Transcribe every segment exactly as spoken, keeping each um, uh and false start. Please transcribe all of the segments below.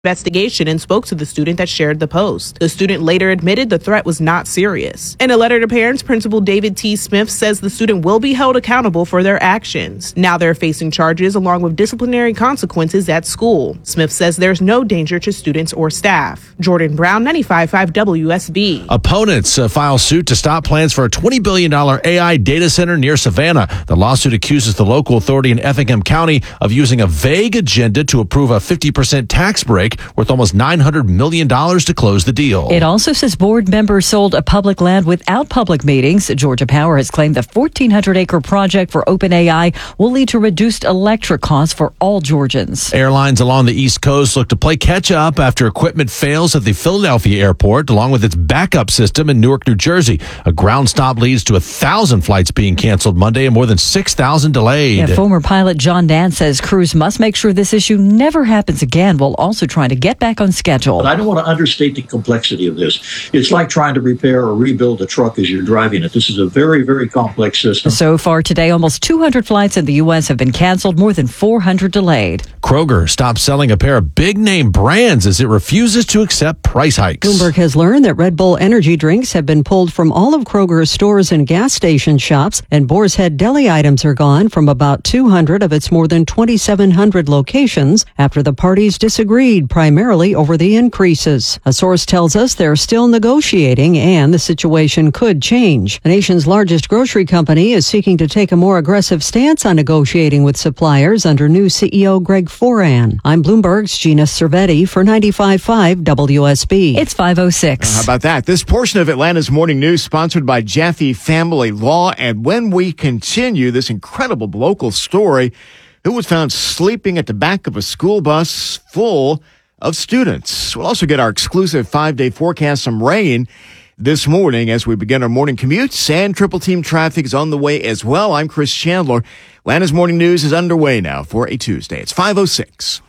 investigation and spoke to the student that shared the post. The student later admitted the threat was not serious. In a letter to parents, Principal David T. Smith says the student will be held accountable for their actions. Now they're facing charges along with disciplinary consequences at school. Smith says there's no danger to students or staff. Jordan Brown, ninety-five point five W S B. Opponents uh, file suit to stop plans for a twenty billion dollars A I data center near Savannah. The lawsuit accuses the local authority in Effingham County of using a vague agenda to approve a fifty percent tax break worth almost nine hundred million dollars to close the deal. It also says board members sold a public land without public meetings. Georgia Power has claimed the fourteen hundred acre project for OpenAI will lead to reduced electric costs for all Georgians. Airlines along the East Coast look to play catch up after equipment fails at the Philadelphia airport, along with its backup system in Newark, New Jersey. A ground stop leads to a thousand flights being canceled Monday and more than six thousand delayed. Yeah, former pilot John Nance says crews must make sure this issue never happens again, while also trying to get back on schedule. But I don't want to understate the complexity of this. It's like trying to repair or rebuild a truck as you're driving it. This is a very, very complex system. So far today, almost two hundred flights in the U S have been canceled, more than four hundred delayed. Kroger stopped selling a pair of big-name brands as it refuses to accept price hikes. Bloomberg has learned that Red Bull energy drinks have been pulled from all of Kroger's stores and gas station shops, and Boar's Head deli items are gone from about two hundred of its more than twenty-seven hundred locations after the parties disagreed primarily over the increases. A source tells us they're still negotiating and the situation could change. The nation's largest grocery company is seeking to take a more aggressive stance on negotiating with suppliers under new C E O Greg Foran. I'm Bloomberg's Gina Cervetti for ninety-five point five W S B. It's five oh six. How about that? This portion of Atlanta's Morning News sponsored by Jaffe Family Law. And when we continue this incredible local story, who was found sleeping at the back of a school bus full of students. We'll also get our exclusive five-day forecast, some rain this morning as we begin our morning commutes, and triple team traffic is on the way as well. I'm Chris Chandler. Atlanta's Morning News is underway now for a Tuesday. It's five oh six.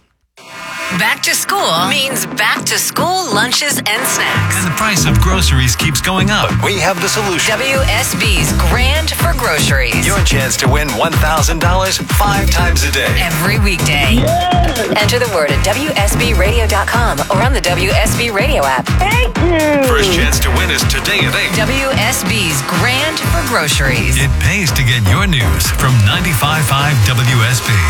Back to school means back to school lunches and snacks. And the price of groceries keeps going up. We have the solution. W S B's Grand for Groceries. Your chance to win one thousand dollars five times a day. Every weekday. Yeah. Enter the word at W S B radio dot com or on the W S B Radio app. Thank you. First chance to win is today at eight. W S B's Grand for Groceries. It pays to get your news from ninety-five point five W S B.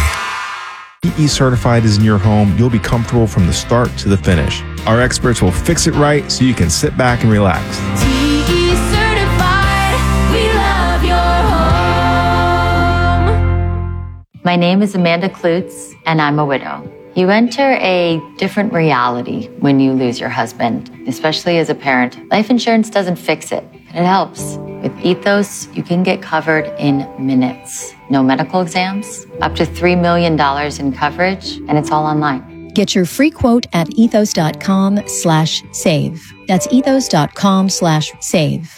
T E Certified is in your home. You'll be comfortable from the start to the finish. Our experts will fix it right so you can sit back and relax. T E Certified, we love your home. My name is Amanda Klutz, and I'm a widow. You enter a different reality when you lose your husband, especially as a parent. Life insurance doesn't fix it, but it helps. With Ethos, you can get covered in minutes. No medical exams, up to three million dollars in coverage, and it's all online. Get your free quote at ethos.com slash save. That's ethos.com slash save.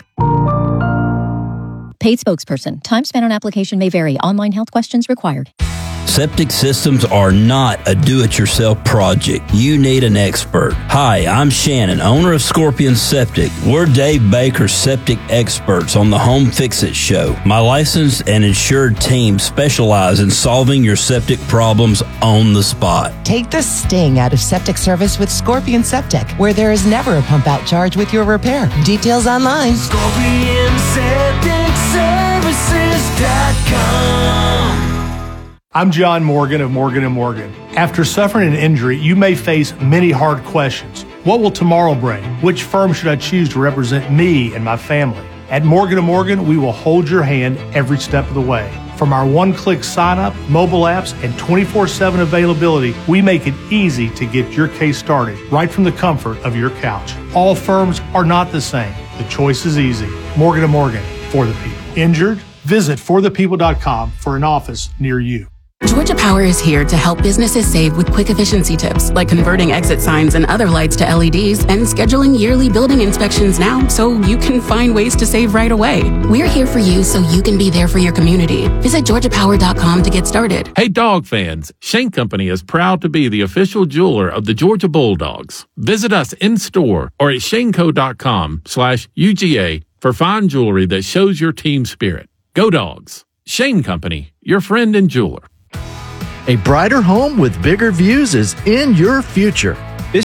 Paid spokesperson. Time spent on application may vary. Online health questions required. Septic systems are not a do-it-yourself project. You need an expert. Hi, I'm Shannon, owner of Scorpion Septic. We're Dave Baker's septic experts on the Home Fix-It Show. My licensed and insured team specialize in solving your septic problems on the spot. Take the sting out of septic service with Scorpion Septic, where there is never a pump-out charge with your repair. Details online. Scorpion Septic Services dot com. I'm John Morgan of Morgan and Morgan. After suffering an injury, you may face many hard questions. What will tomorrow bring? Which firm should I choose to represent me and my family? At Morgan and Morgan, we will hold your hand every step of the way. From our one-click sign-up, mobile apps, and twenty-four seven availability, we make it easy to get your case started right from the comfort of your couch. All firms are not the same. The choice is easy. Morgan and Morgan, for the people. Injured? Visit for the people dot com for an office near you. Georgia Power is here to help businesses save with quick efficiency tips, like converting exit signs and other lights to L E Ds and scheduling yearly building inspections now so you can find ways to save right away. We're here for you so you can be there for your community. Visit georgia power dot com to get started. Hey, dog fans, Shane Company is proud to be the official jeweler of the Georgia Bulldogs. Visit us in-store or at shaneco.com slash UGA for fine jewelry that shows your team spirit. Go Dogs. Shane Company, your friend and jeweler. A brighter home with bigger views is in your future. This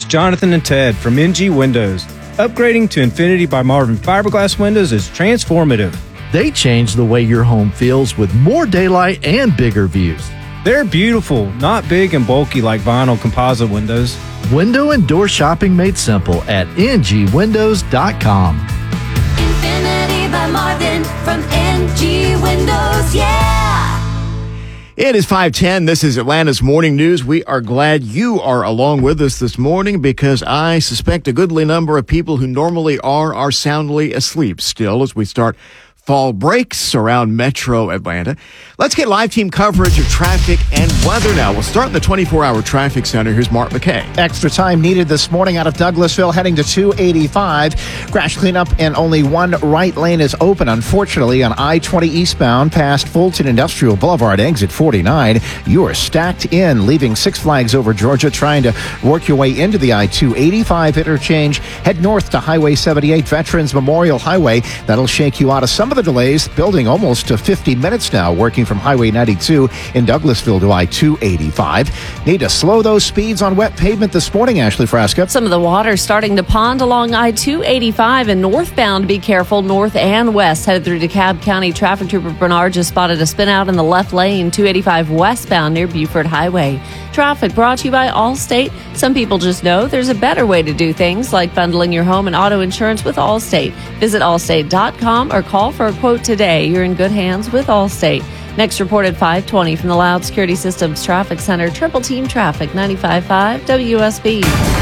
Jonathan and Ted from N G Windows. Upgrading to Infinity by Marvin fiberglass windows is transformative. They change the way your home feels with more daylight and bigger views. They're beautiful, not big and bulky like vinyl composite windows. Window and door shopping made simple at N G windows dot com. Infinity by Marvin from N G Windows, yeah! It is five ten. This is Atlanta's Morning News. We are glad you are along with us this morning because I suspect a goodly number of people who normally are are soundly asleep still as we start fall breaks around Metro Atlanta. Let's get live team coverage of traffic and weather now. We'll start in the twenty-four hour traffic center. Here's Mark McKay. Extra time needed this morning out of Douglasville heading to two eighty-five. Crash cleanup and only one right lane is open, unfortunately, on I twenty eastbound past Fulton Industrial Boulevard, exit forty-nine. You are stacked in, leaving Six Flags over Georgia, trying to work your way into the I two eighty-five interchange. Head north to Highway seventy-eight, Veterans Memorial Highway. That'll shake you out of some of the delays, building almost to fifty minutes now, working from Highway ninety-two in Douglasville to I two eighty-five. Need to slow those speeds on wet pavement this morning, Ashley Frasca. Some of the water starting to pond along I two eighty-five and northbound. Be careful, north and west. Headed through DeKalb County, traffic trooper Bernard just spotted a spin out in the left lane, two eighty-five westbound near Buford Highway. Traffic brought to you by Allstate. Some people just know there's a better way to do things, like bundling your home and auto insurance with Allstate. Visit allstate dot com or call for a quote today. You're in good hands with Allstate. Next report at five twenty from the Loud Security Systems Traffic Center. Triple Team Traffic, ninety-five point five W S B.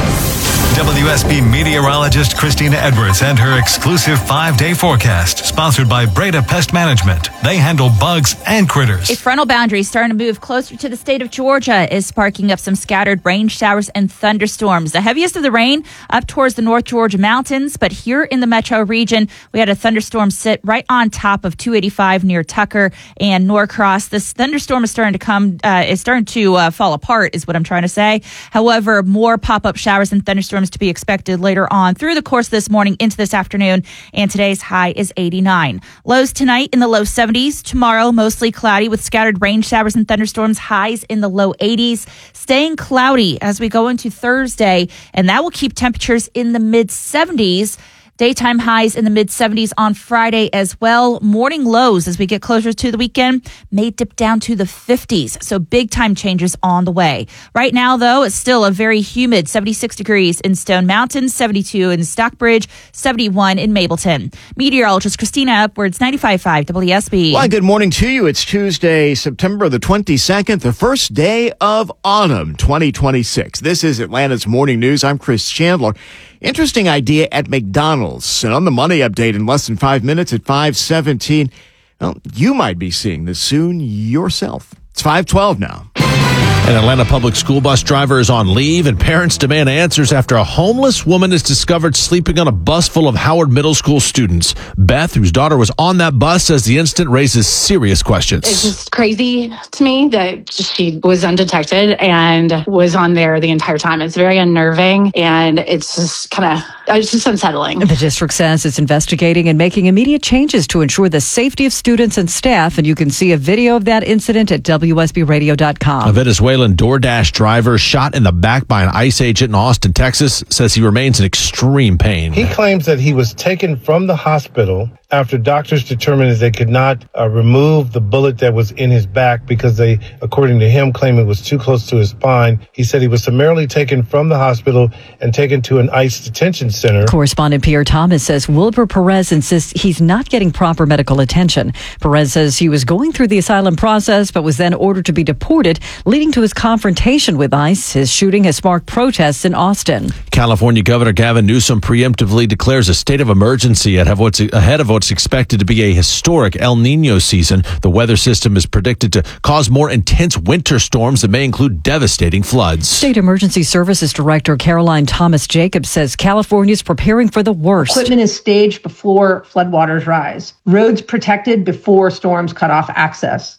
W S B meteorologist Christina Edwards and her exclusive five-day forecast, sponsored by Breda Pest Management. They handle bugs and critters. A frontal boundary starting to move closer to the state of Georgia is sparking up some scattered rain showers and thunderstorms. The heaviest of the rain up towards the North Georgia mountains, but here in the metro region, we had a thunderstorm sit right on top of two eighty-five near Tucker and Norcross. This thunderstorm is starting to come, uh, is starting to uh, fall apart, is what I'm trying to say. However, more pop-up showers and thunderstorms to be expected later on through the course of this morning into this afternoon, and today's high is eighty-nine. Lows tonight in the low seventies. Tomorrow, mostly cloudy with scattered rain showers and thunderstorms, highs in the low eighties. Staying cloudy as we go into Thursday, and that will keep temperatures in the mid seventies. Daytime highs in the mid seventies on Friday as well. Morning lows as we get closer to the weekend may dip down to the fifties. So big time changes on the way. Right now, though, it's still a very humid seventy-six degrees in Stone Mountain, seventy-two in Stockbridge, seventy-one in Mableton. Meteorologist Christina Edwards, ninety-five point five W S B. Well, good morning to you. It's Tuesday, September the twenty-second, the first day of autumn twenty twenty-six. This is Atlanta's Morning News. I'm Chris Chandler. Interesting idea at McDonald's. And on the Money Update in less than five minutes at five seventeen, well, you might be seeing this soon yourself. It's five twelve now. An Atlanta public school bus driver is on leave, and parents demand answers after a homeless woman is discovered sleeping on a bus full of Howard Middle School students. Beth, whose daughter was on that bus, says the incident raises serious questions. It's just crazy to me that she was undetected and was on there the entire time. It's very unnerving, and it's just kind of, it's just unsettling. The district says it's investigating and making immediate changes to ensure the safety of students and staff, and you can see a video of that incident at W S B radio dot com. A Venezuelan DoorDash driver shot in the back by an ICE agent in Austin, Texas, says he remains in extreme pain. He claims that he was taken from the hospital after doctors determined that they could not uh, remove the bullet that was in his back because they, according to him, claim it was too close to his spine. He said he was summarily taken from the hospital and taken to an ICE detention center. Correspondent Pierre Thomas says Wilbur Perez insists he's not getting proper medical attention. Perez says he was going through the asylum process but was then ordered to be deported, leading to his confrontation with ICE. His shooting has sparked protests in Austin. California Governor Gavin Newsom preemptively declares a state of emergency ahead of what's ahead of what's expected to be a historic El Nino season. The weather system is predicted to cause more intense winter storms that may include devastating floods. State Emergency Services Director Caroline Thomas Jacobs says California is preparing for the worst. Equipment is staged before floodwaters rise. Roads protected before storms cut off access.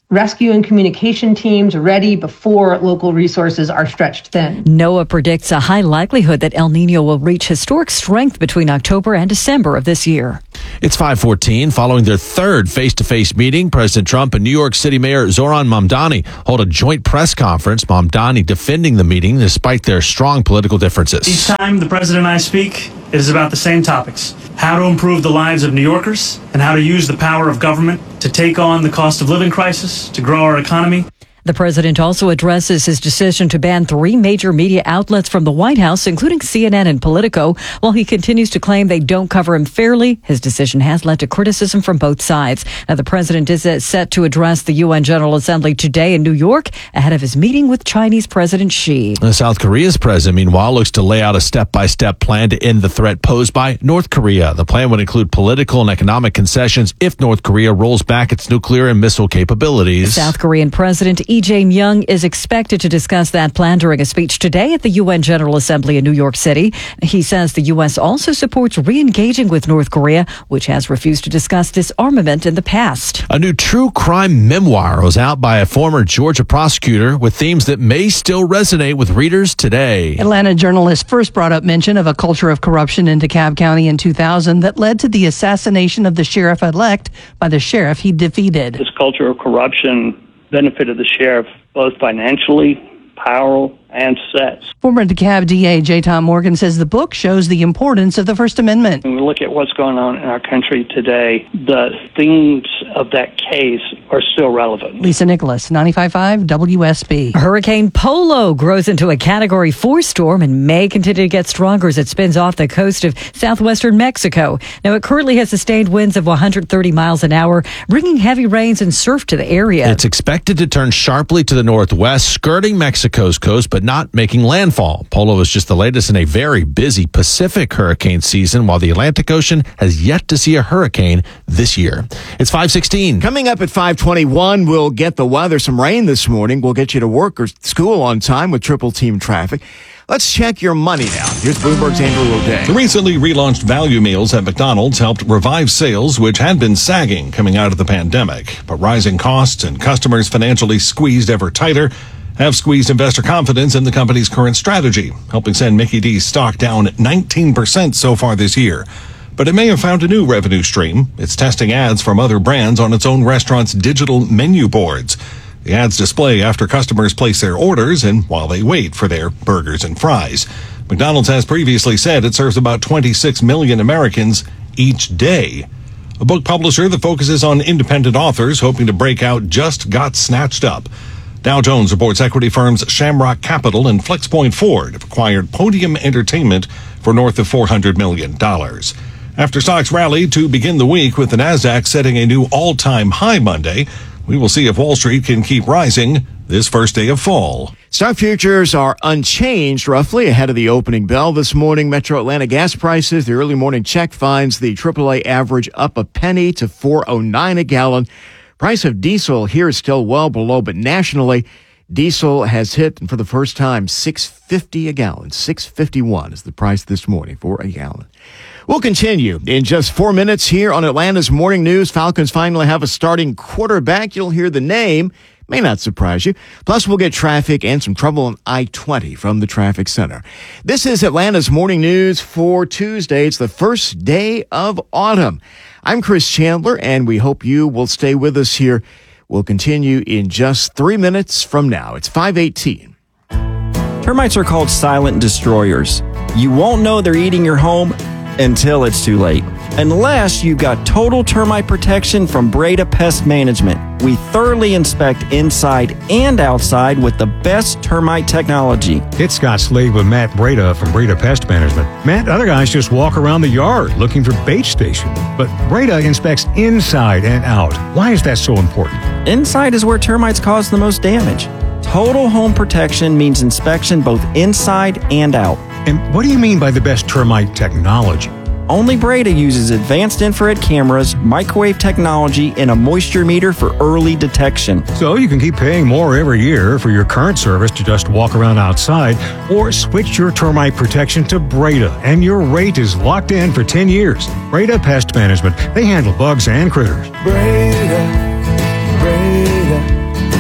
rescue and communication teams ready before local resources are stretched thin. NOAA predicts a high likelihood that El Nino will reach historic strength between October and December of this year. It's five fourteen. Following their third face-to-face meeting, President Trump and New York City Mayor Zoran Mamdani hold a joint press conference. Mamdani defending the meeting despite their strong political differences. Each time the president and I speak, it is about the same topics. How to improve the lives of New Yorkers and how to use the power of government to take on the cost of living crisis, to grow our economy. The president also addresses his decision to ban three major media outlets from the White House, including C N N and Politico. While he continues to claim they don't cover him fairly, his decision has led to criticism from both sides. Now, the president is set to address the U N General Assembly today in New York ahead of his meeting with Chinese President Xi. South Korea's president, meanwhile, looks to lay out a step-by-step plan to end the threat posed by North Korea. The plan would include political and economic concessions if North Korea rolls back its nuclear and missile capabilities. South Korean President Lee Jae-myung is expected to discuss that plan during a speech today at the U N General Assembly in New York City. He says the U S also supports re-engaging with North Korea, which has refused to discuss disarmament in the past. A new true crime memoir was out by a former Georgia prosecutor with themes that may still resonate with readers today. Atlanta journalists first brought up mention of a culture of corruption in DeKalb County in two thousand that led to the assassination of the sheriff-elect by the sheriff he defeated. This culture of corruption benefited the sheriff both financially, power, and sex. Former DeKalb D A J. Tom Morgan says the book shows the importance of the First Amendment. When we look at what's going on in our country today, the themes of that case are still relevant. Lisa Nicholas, ninety-five point five W S B. Hurricane Polo grows into a Category four storm and may continue to get stronger as it spins off the coast of southwestern Mexico. Now, it currently has sustained winds of one hundred thirty miles an hour, bringing heavy rains and surf to the area. It's expected to turn sharply to the northwest, skirting Mexico's coast, but not making landfall. Polo is just the latest in a very busy Pacific hurricane season, while the Atlantic Ocean has yet to see a hurricane this year. It's five sixteen. Coming up at five twenty-one, we'll get the weather. Some rain this morning. We'll get you to work or school on time with triple team traffic. Let's check your money now. Here's Bloomberg's Andrew O'Day. The recently relaunched value meals at McDonald's helped revive sales, which had been sagging coming out of the pandemic. But rising costs and customers financially squeezed ever tighter have squeezed investor confidence in the company's current strategy, helping send Mickey D's stock down nineteen percent so far this year. But it may have found a new revenue stream. It's testing ads from other brands on its own restaurant's digital menu boards. The ads display after customers place their orders and while they wait for their burgers and fries. McDonald's has previously said it serves about twenty-six million Americans each day. A book publisher that focuses on independent authors hoping to break out just got snatched up. Dow Jones reports equity firms Shamrock Capital and FlexPoint Ford have acquired Podium Entertainment for north of four hundred million dollars. After stocks rallied to begin the week with the Nasdaq setting a new all-time high Monday, we will see if Wall Street can keep rising this first day of fall. Stock futures are unchanged roughly ahead of the opening bell this morning. Metro Atlanta gas prices, the early morning check finds the triple A average up a penny to four oh nine a gallon. Price of diesel here is still well below, but nationally, diesel has hit for the first time six fifty a gallon. six fifty-one is the price this morning for a gallon. We'll continue in just four minutes here on Atlanta's Morning News. Falcons finally have a starting quarterback. You'll hear the name. May not surprise you. Plus, we'll get traffic and some trouble on I twenty from the traffic center. This is Atlanta's Morning News for Tuesday. It's the first day of autumn. I'm Chris Chandler, and we hope you will stay with us here. We'll continue in just three minutes from now. It's five eighteen. Termites are called silent destroyers. You won't know they're eating your home until it's too late. Unless you've got total termite protection from Breda Pest Management. We thoroughly inspect inside and outside with the best termite technology. It's Scott Slade with Matt Breda from Breda Pest Management. Matt, other guys just walk around the yard looking for bait station. But Breda inspects inside and out. Why is that so important? Inside is where termites cause the most damage. Total home protection means inspection both inside and out. And what do you mean by the best termite technology? Only Breda uses advanced infrared cameras, microwave technology, and a moisture meter for early detection. So you can keep paying more every year for your current service to just walk around outside, or switch your termite protection to Breda, and your rate is locked in for ten years. Breda Pest Management. They handle bugs and critters. Breda, Breda.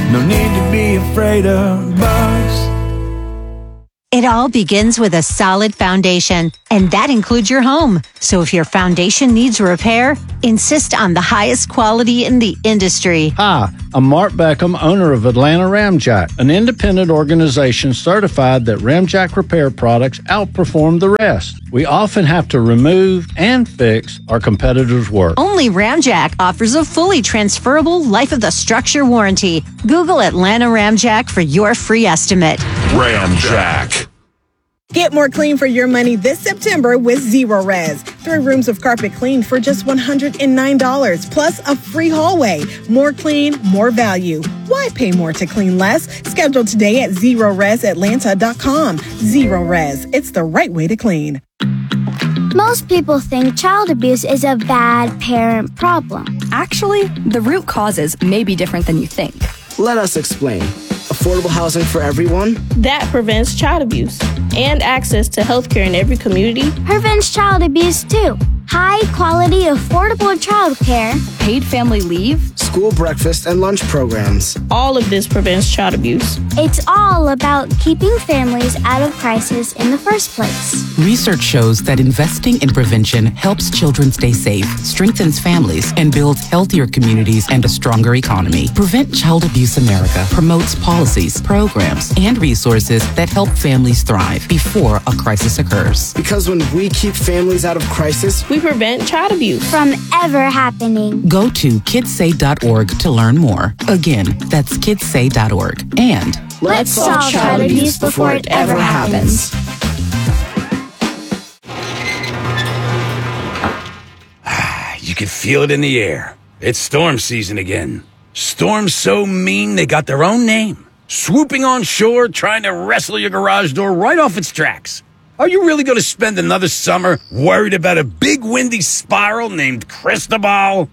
No need to be afraid of bugs. It all begins with a solid foundation, and that includes your home. So if your foundation needs repair, insist on the highest quality in the industry. Hi, I'm Mark Beckham, owner of Atlanta Ramjack, an independent organization certified that Ramjack repair products outperform the rest. We often have to remove and fix our competitors' work. Only Ramjack offers a fully transferable life of the structure warranty. Google Atlanta Ramjack for your free estimate. Ramjack. Get more clean for your money this September with Zero Res. Three rooms of carpet cleaned for just one hundred nine dollars, plus a free hallway. More clean, more value. Why pay more to clean less? Schedule today at zero res atlanta dot com. Zero Res, it's the right way to clean. Most people think child abuse is a bad parent problem. Actually, the root causes may be different than you think. Let us explain. Affordable housing for everyone? That prevents child abuse. And access to healthcare in every community. Prevents child abuse too. High quality, affordable childcare. Paid family leave. School breakfast and lunch programs. All of this prevents child abuse. It's all about keeping families out of crisis in the first place. Research shows that investing in prevention helps children stay safe, strengthens families, and builds healthier communities and a stronger economy. Prevent Child Abuse America promotes policies, programs, and resources that help families thrive before a crisis occurs. Because when we keep families out of crisis, we prevent child abuse from ever happening. Go to kids say dot org to learn more. Again, that's kids say dot org. And let's solve child abuse before it ever happens. You can feel it in the air. It's storm season again. Storms so mean they got their own name. Swooping on shore, trying to wrestle your garage door right off its tracks. Are you really going to spend another summer worried about a big windy spiral named Cristobal?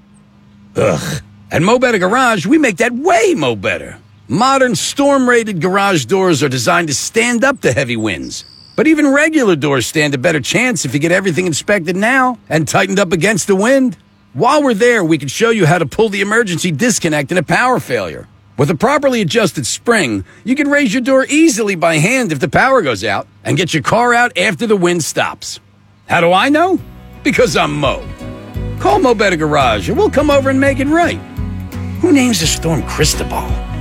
Ugh. At Mo Better Garage, we make that way mo better. Modern storm-rated garage doors are designed to stand up to heavy winds. But even regular doors stand a better chance if you get everything inspected now and tightened up against the wind. While we're there, we can show you how to pull the emergency disconnect in a power failure. With a properly adjusted spring, you can raise your door easily by hand if the power goes out and get your car out after the wind stops. How do I know? Because I'm Mo. Call Mo Better Garage and we'll come over and make it right. Who names the storm Cristobal?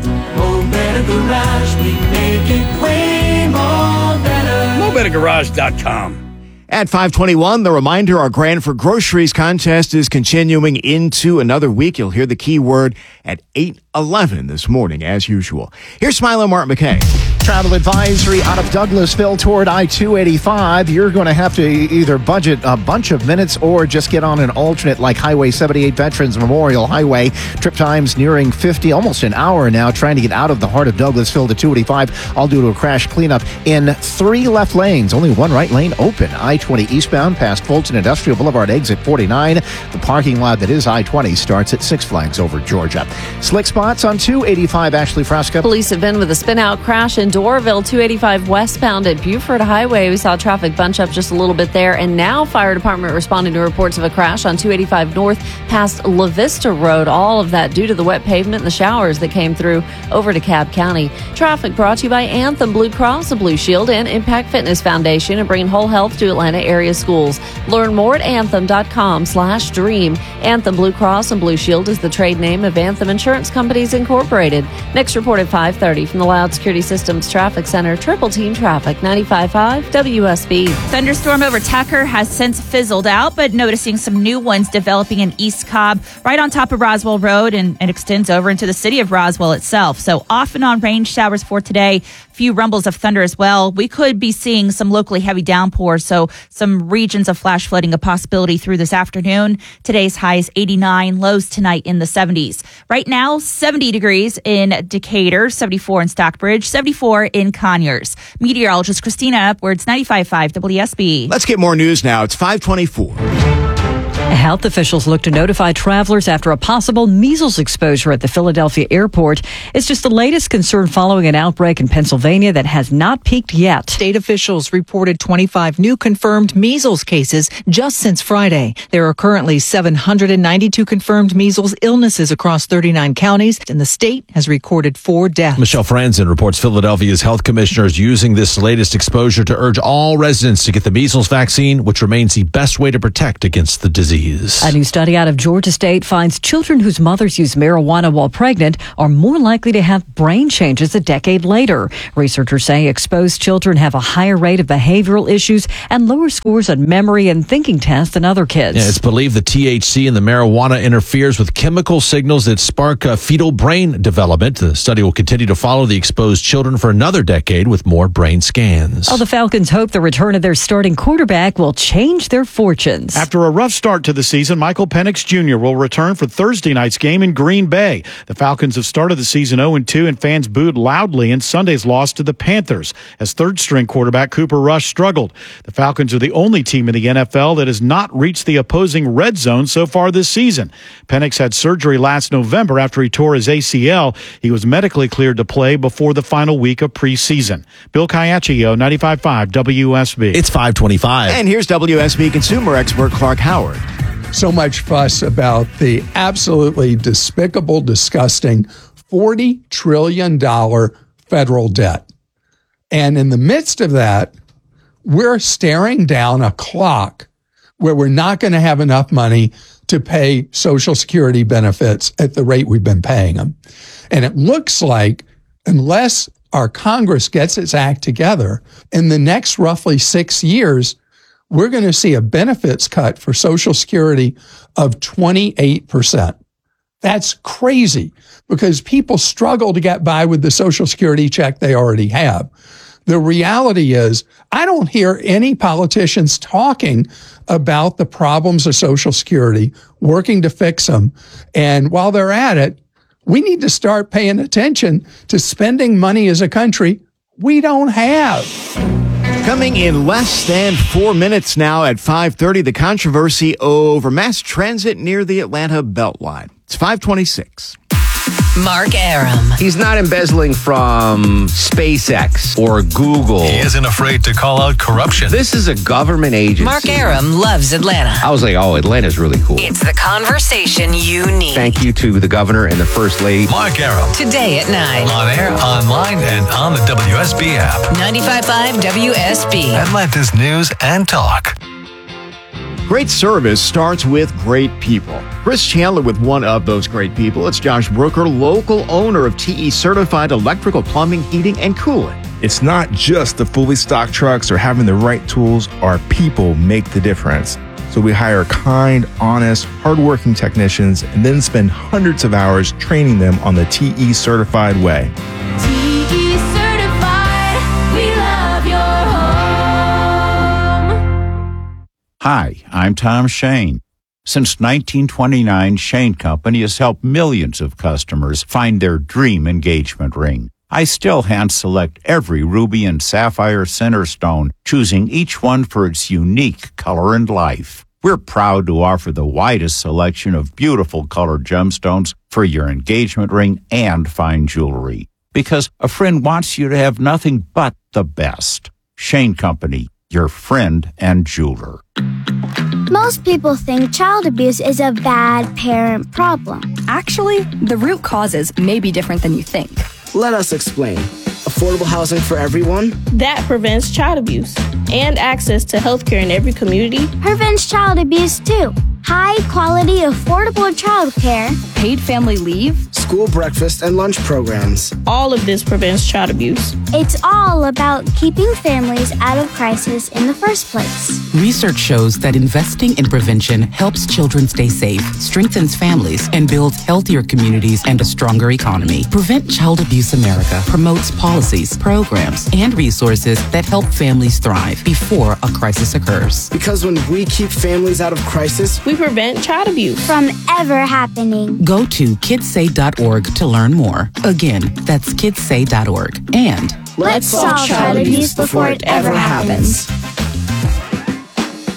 Mo Better Garage, we make it way more better. Mo Better Garage dot com. At five twenty-one, the reminder, our Grand for Groceries contest is continuing into another week. You'll hear the keyword at eight eleven this morning, as usual. Here's Smilo Martin McKay. Travel advisory out of Douglasville toward I two eighty-five. You're going to have to either budget a bunch of minutes or just get on an alternate like Highway seventy-eight Veterans Memorial Highway. Trip times nearing fifty, almost an hour now, trying to get out of the heart of Douglasville to two eighty-five, all due to a crash cleanup in three left lanes. Only one right lane open. I twenty eastbound past Fulton Industrial Boulevard, exit forty-nine. The parking lot that is I twenty starts at Six Flags over Georgia. Slick spots on two eighty-five, Ashley Frasca. Police have been with a spin-out crash in Doraville, two eighty-five westbound at Buford Highway. We saw traffic bunch up just a little bit there. And now fire department responding to reports of a crash on two eighty-five north past La Vista Road. All of that due to the wet pavement and the showers that came through over DeKalb County. Traffic brought to you by Anthem Blue Cross, the Blue Shield, and Impact Fitness Foundation, and bringing whole health to Atlanta area schools. Learn more at anthem.com slash dream. Anthem Blue Cross and Blue Shield is the trade name of Anthem Insurance Companies Incorporated. Next report at five thirty from the Loud Security Systems Traffic Center. Triple Team Traffic, ninety-five point five W S B. Thunderstorm over Tucker has since fizzled out, but noticing some new ones developing in East Cobb, right on top of Roswell Road, and it extends over into the city of Roswell itself. So off and on rain showers for today. Few rumbles of thunder as well. We could be seeing some locally heavy downpours, so some regions of flash flooding a possibility through this afternoon. Today's high is eighty-nine, lows tonight in the seventies. Right now, seventy degrees in Decatur, seventy-four in Stockbridge, seventy-four in Conyers. Meteorologist Christina Upwards, ninety-five point five W S B. Let's get more news now. It's five twenty-four. Health officials look to notify travelers after a possible measles exposure at the Philadelphia airport. It's just the latest concern following an outbreak in Pennsylvania that has not peaked yet. State officials reported twenty-five new confirmed measles cases just since Friday. There are currently seven hundred ninety-two confirmed measles illnesses across thirty-nine counties, and the state has recorded four deaths. Michelle Franzen reports Philadelphia's health commissioners using this latest exposure to urge all residents to get the measles vaccine, which remains the best way to protect against the disease. A new study out of Georgia State finds children whose mothers use marijuana while pregnant are more likely to have brain changes a decade later. Researchers say exposed children have a higher rate of behavioral issues and lower scores on memory and thinking tests than other kids. Yeah, it's believed the T H C in the marijuana interferes with chemical signals that spark uh, fetal brain development. The study will continue to follow the exposed children for another decade with more brain scans. Oh, the Falcons hope the return of their starting quarterback will change their fortunes. After a rough start to the season, Michael Penix Junior will return for Thursday night's game in Green Bay. The Falcons have started the season oh and two, and fans booed loudly in Sunday's loss to the Panthers as third-string quarterback Cooper Rush struggled. The Falcons are the only team in the N F L that has not reached the opposing red zone so far this season. Penix had surgery last November after he tore his A C L. He was medically cleared to play before the final week of preseason. Bill Caiaccio, ninety-five point five W S B. It's five twenty-five. And here's W S B consumer expert Clark Howard. So much fuss about the absolutely despicable, disgusting forty trillion dollars federal debt. And in the midst of that, we're staring down a clock where we're not going to have enough money to pay Social Security benefits at the rate we've been paying them. And it looks like unless our Congress gets its act together, in the next roughly six years, we're going to see a benefits cut for Social Security of twenty-eight percent. That's crazy because people struggle to get by with the Social Security check they already have. The reality is, I don't hear any politicians talking about the problems of Social Security, working to fix them. And while they're at it, we need to start paying attention to spending money as a country we don't have. Coming in less than four minutes now at five thirty, the controversy over mass transit near the Atlanta Beltline. It's five twenty-six. Mark Arum. He's not embezzling from SpaceX or Google. He isn't afraid to call out corruption. This is a government agency. Mark Arum loves Atlanta. I was like, oh, Atlanta's really cool. It's the conversation you need. Thank you to the governor and the first lady. Mark Arum. Today at nine. On air, online, and on the W S B app. ninety-five point five W S B. Atlanta's news and talk. Great service starts with great people. Chris Chandler with one of those great people. It's Josh Brooker, local owner of T E Certified Electrical Plumbing, Heating, and Cooling. It's not just the fully stocked trucks or having the right tools. Our people make the difference. So we hire kind, honest, hardworking technicians and then spend hundreds of hours training them on the T E Certified way. T E Certified, we love your home. Hi, I'm Tom Shane. Since nineteen twenty-nine, Shane Company has helped millions of customers find their dream engagement ring. I still hand-select every ruby and sapphire center stone, choosing each one for its unique color and life. We're proud to offer the widest selection of beautiful colored gemstones for your engagement ring and fine jewelry. Because a friend wants you to have nothing but the best. Shane Company, your friend and jeweler. Most people think child abuse is a bad parent problem. Actually, the root causes may be different than you think. Let us explain. Affordable housing for everyone? That prevents child abuse. And access to healthcare in every community prevents child abuse too. High quality, affordable childcare. Paid family leave. School breakfast and lunch programs. All of this prevents child abuse. It's all about keeping families out of crisis in the first place. Research shows that investing in prevention helps children stay safe, strengthens families, and builds healthier communities and a stronger economy. Prevent Child Abuse America promotes policies, programs, and resources that help families thrive before a crisis occurs. Because when we keep families out of crisis, we prevent child abuse from ever happening. Go to kids say dot org to learn more. Again, that's kids say dot org. And let's solve child abuse before it ever happens.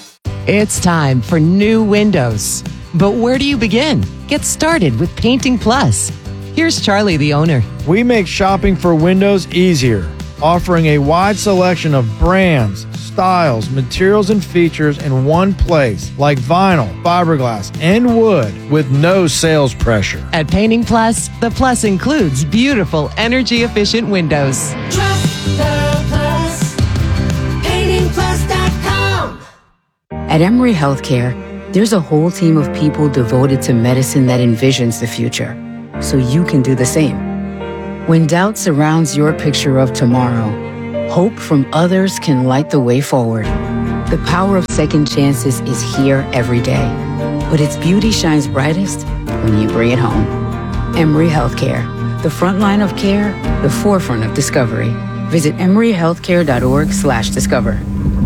It's time for new windows. But where do you begin? Get started with Painting Plus. Here's Charlie, the owner. We make shopping for windows easier, offering a wide selection of brands, styles, materials, and features in one place, like vinyl, fiberglass, and wood, with no sales pressure. At Painting Plus, the plus includes beautiful, energy-efficient windows. Trust the plus. painting plus dot com. At Emory Healthcare, there's a whole team of people devoted to medicine that envisions the future, so you can do the same. When doubt surrounds your picture of tomorrow, hope from others can light the way forward. The power of second chances is here every day, but its beauty shines brightest when you bring it home. Emory Healthcare, the front line of care, the forefront of discovery. Visit emory healthcare dot org slash discover.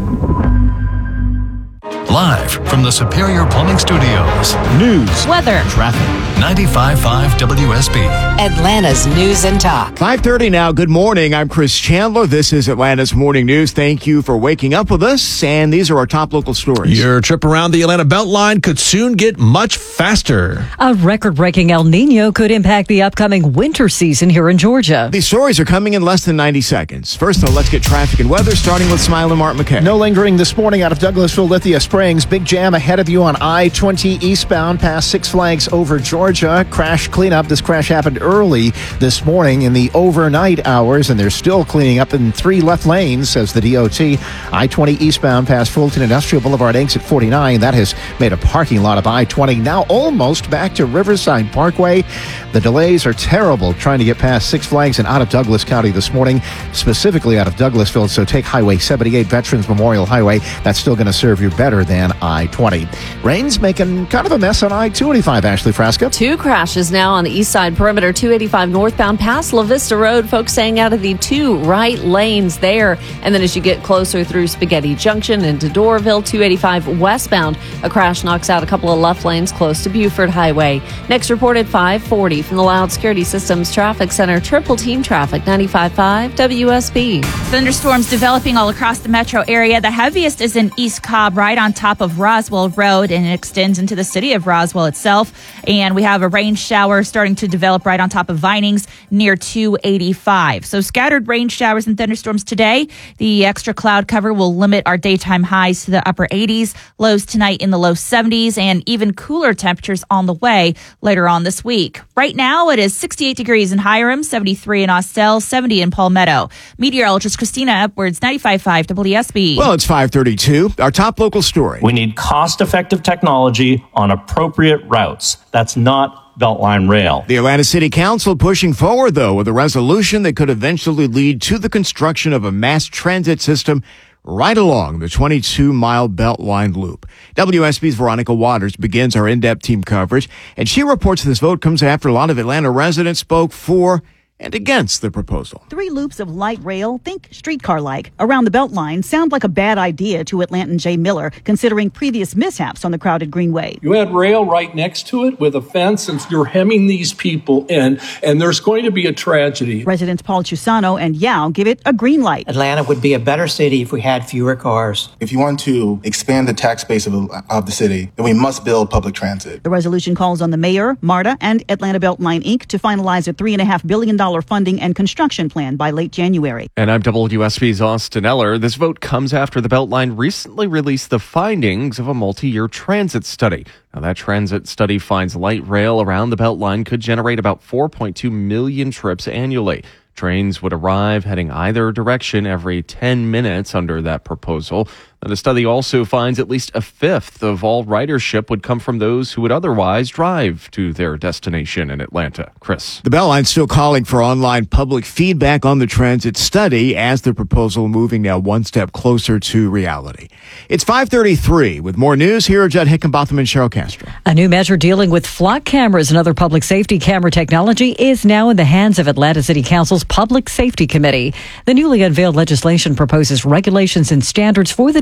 Live from the Superior Plumbing Studios. News, weather, traffic. ninety-five point five W S B. Atlanta's News and Talk. five thirty now. Good morning. I'm Chris Chandler. This is Atlanta's Morning News. Thank you for waking up with us. And these are our top local stories. Your trip around the Atlanta Beltline could soon get much faster. A record-breaking El Nino could impact the upcoming winter season here in Georgia. These stories are coming in less than ninety seconds. First, though, let's get traffic and weather, starting with Smile and Mark McKay. No lingering this morning out of Douglasville, Lithia Springs. Big jam ahead of you on I twenty eastbound past Six Flags over Georgia. Crash cleanup. This crash happened early this morning in the overnight hours, and they're still cleaning up in three left lanes, says the D O T. I twenty eastbound past Fulton Industrial Boulevard exit forty-nine. That has made a parking lot of I twenty now almost back to Riverside Parkway. The delays are terrible trying to get past Six Flags and out of Douglas County this morning, specifically out of Douglasville. So take Highway seventy-eight, Veterans Memorial Highway. That's still going to serve you better than I twenty. Rain's making kind of a mess on I two eighty-five, Ashley Frasca. Two crashes now on the east side perimeter, two eighty-five northbound past La Vista Road. Folks staying out of the two right lanes there. And then as you get closer through Spaghetti Junction into Doraville, two eighty-five westbound, a crash knocks out a couple of left lanes close to Buford Highway. Next reported five forty from the Loud Security Systems Traffic Center. Triple team traffic, ninety-five point five W S B. Thunderstorms developing all across the metro area. The heaviest is in East Cobb, right on top of Roswell Road, and it extends into the city of Roswell itself. And we have a rain shower starting to develop right on top of Vinings near two eighty-five. So scattered rain showers and thunderstorms today. The extra cloud cover will limit our daytime highs to the upper eighties, lows tonight in the low seventies, and even cooler temperatures on the way later on this week. Right now, it is sixty-eight degrees in Hiram, seventy-three in Austell, seventy in Palmetto. Meteorologist Christina Edwards, ninety-five point five W S B. Well, it's five thirty-two. Our top local story. We need cost-effective technology on appropriate routes. That's not Beltline Rail. The Atlanta City Council pushing forward, though, with a resolution that could eventually lead to the construction of a mass transit system right along the twenty-two mile Beltline loop. W S B's Veronica Waters begins our in-depth team coverage, and she reports this vote comes after a lot of Atlanta residents spoke for and against the proposal. Three loops of light rail, think streetcar-like, around the Beltline sound like a bad idea to Atlantan Jay Miller, considering previous mishaps on the crowded Greenway. You had rail right next to it with a fence, and you're hemming these people in, and there's going to be a tragedy. Residents Paul Chusano and Yao give it a green light. Atlanta would be a better city if we had fewer cars. If you want to expand the tax base of, of the city, then we must build public transit. The resolution calls on the mayor, MARTA, and Atlanta Beltline Incorporated to finalize a three point five billion dollars funding and construction plan by late January. And I'm W S B's Austin Eller. This vote comes after the Beltline recently released the findings of a multi-year transit study. Now, that transit study finds light rail around the Beltline could generate about four point two million trips annually. Trains would arrive heading either direction every ten minutes under that proposal. Now, the study also finds at least a fifth of all ridership would come from those who would otherwise drive to their destination in Atlanta. Chris. The Beltline's still calling for online public feedback on the transit study as the proposal moving now one step closer to reality. It's five thirty-three. With more news, here are Judd Hickenbotham and Cheryl Castro. A new measure dealing with flock cameras and other public safety camera technology is now in the hands of Atlanta City Council's Public Safety Committee. The newly unveiled legislation proposes regulations and standards for the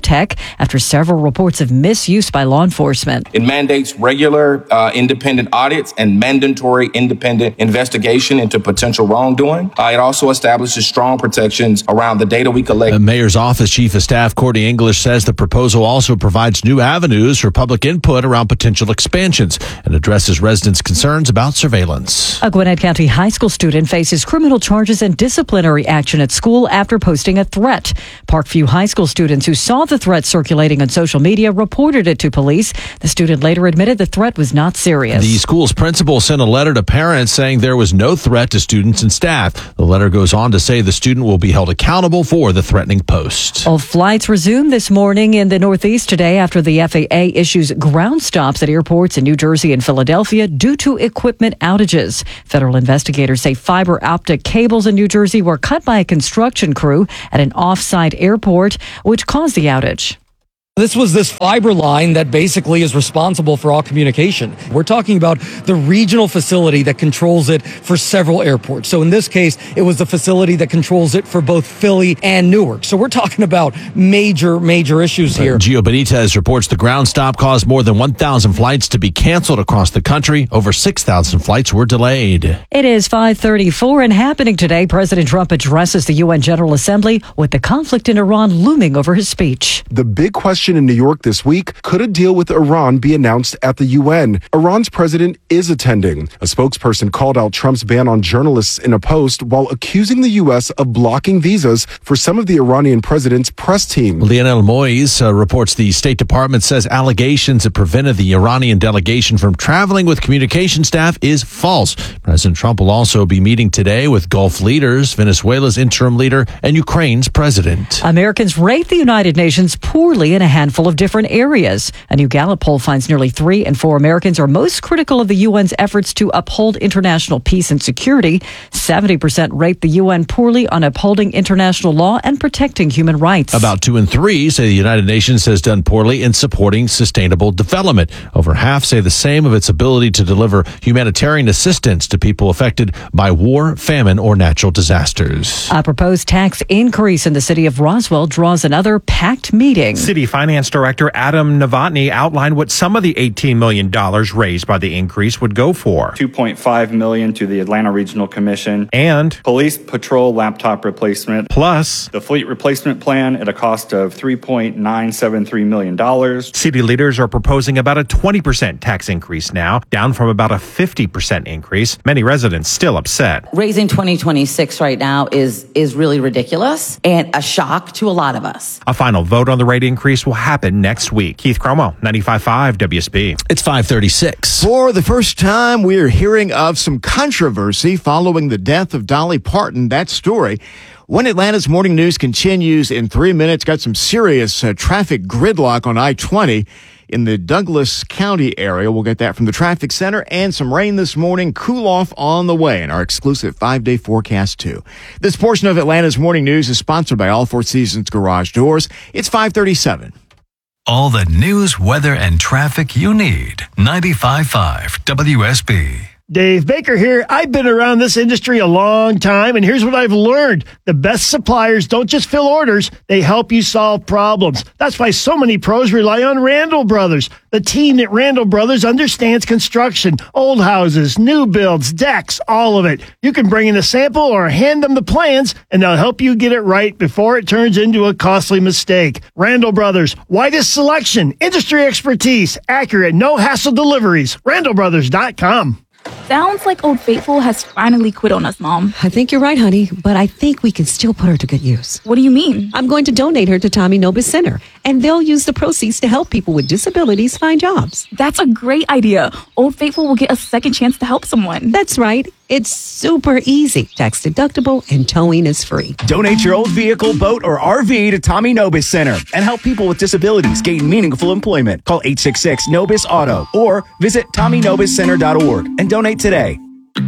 Tech after several reports of misuse by law enforcement. It mandates regular uh, independent audits and mandatory independent investigation into potential wrongdoing. Uh, it also establishes strong protections around the data we collect. The mayor's office chief of staff, Courtney English, says the proposal also provides new avenues for public input around potential expansions and addresses residents' concerns about surveillance. A Gwinnett County high school student faces criminal charges and disciplinary action at school after posting a threat. Parkview High School students who saw the threat circulating on social media reported it to police. The student later admitted the threat was not serious. The school's principal sent a letter to parents saying there was no threat to students and staff. The letter goes on to say the student will be held accountable for the threatening post. All flights resumed this morning in the Northeast today after the F A A issues ground stops at airports in New Jersey and Philadelphia due to equipment outages. Federal investigators say fiber optic cables in New Jersey were cut by a construction crew at an off-site airport, which caused the outage. This was this fiber line that basically is responsible for all communication. We're talking about the regional facility that controls it for several airports. So in this case, it was the facility that controls it for both Philly and Newark. So we're talking about major, major issues here. Uh, Gio Benitez reports the ground stop caused more than one thousand flights to be canceled across the country. Over six thousand flights were delayed. It is five thirty-four and happening today. President Trump addresses the U N General Assembly with the conflict in Iran looming over his speech. The big question in New York this week, could a deal with Iran be announced at the U N? Iran's president is attending. A spokesperson called out Trump's ban on journalists in a post while accusing the U S of blocking visas for some of the Iranian president's press team. Lionel Moise uh, reports the State Department says allegations that prevented the Iranian delegation from traveling with communication staff is false. President Trump will also be meeting today with Gulf leaders, Venezuela's interim leader, and Ukraine's president. Americans rate the United Nations poorly in a handful of different areas. A new Gallup poll finds nearly three in four Americans are most critical of the U N's efforts to uphold international peace and security. seventy percent rate the U N poorly on upholding international law and protecting human rights. About two in three say the United Nations has done poorly in supporting sustainable development. Over half say the same of its ability to deliver humanitarian assistance to people affected by war, famine, or natural disasters. A proposed tax increase in the city of Roswell draws another packed meeting. City Finance Director Adam Novotny outlined what some of the eighteen million dollars raised by the increase would go for. two point five million dollars to the Atlanta Regional Commission. And police patrol laptop replacement. Plus the fleet replacement plan at a cost of three point nine seven three million dollars. City leaders are proposing about a twenty percent tax increase now, down from about a fifty percent increase. Many residents still upset. Raising twenty twenty-six right now is, is really ridiculous and a shock to a lot of us. A final vote on the rate increase will happen next week. Keith Cromwell, ninety-five point five W S B. It's five thirty-six. For the first time, we're hearing of some controversy following the death of Dolly Parton. That story, when Atlanta's Morning News continues in three minutes, got some serious uh, traffic gridlock on I twenty in the Douglas County area. We'll get that from the traffic center, and some rain this morning. Cool off on the way in our exclusive five-day forecast, too. This portion of Atlanta's Morning News is sponsored by All Four Seasons Garage Doors. It's five thirty-seven. All the news, weather, and traffic you need. ninety-five point five W S B. Dave Baker here. I've been around this industry a long time, and here's what I've learned. The best suppliers don't just fill orders, they help you solve problems. That's why so many pros rely on Randall Brothers. The team at Randall Brothers understands construction, old houses, new builds, decks, all of it. You can bring in a sample or hand them the plans, and they'll help you get it right before it turns into a costly mistake. Randall Brothers, widest selection, industry expertise, accurate, no-hassle deliveries. Randall Brothers dot com. Sounds like Old Faithful has finally quit on us, Mom. I think you're right, honey, but I think we can still put her to good use. What do you mean? I'm going to donate her to Tommy Nobis Center, and they'll use the proceeds to help people with disabilities find jobs. That's a great idea. Old Faithful will get a second chance to help someone. That's right. It's super easy, tax deductible, and towing is free. Donate your old vehicle, boat, or R V to Tommy Nobis Center and help people with disabilities gain meaningful employment. Call eight six six Nobis Auto or visit Tommy Nobis Center dot org and donate today.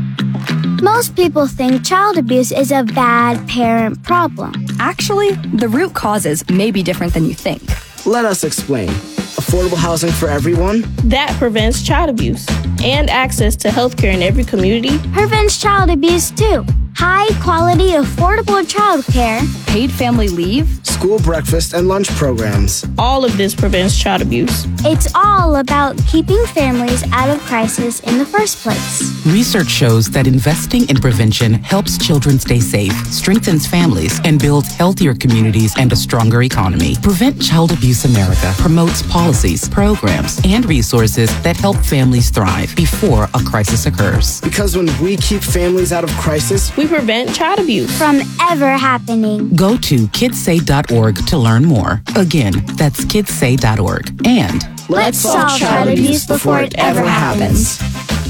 Most people think child abuse is a bad parent problem. Actually, the root causes may be different than you think. Let us explain. Affordable housing for everyone. That prevents child abuse. And access to health care in every community. Prevents child abuse too. High quality, affordable child care paid family leave, school breakfast and lunch programs. All of this prevents child abuse. It's all about keeping families out of crisis in the first place. Research shows that investing in prevention helps children stay safe, strengthens families, and builds healthier communities and a stronger economy. Prevent Child Abuse America promotes policies, programs, and resources that help families thrive before a crisis occurs. Because when we keep families out of crisis, we prevent child abuse from ever happening. Go to kids say dot org to learn more. Again, that's kids say dot org. And let's solve child abuse before it ever happens.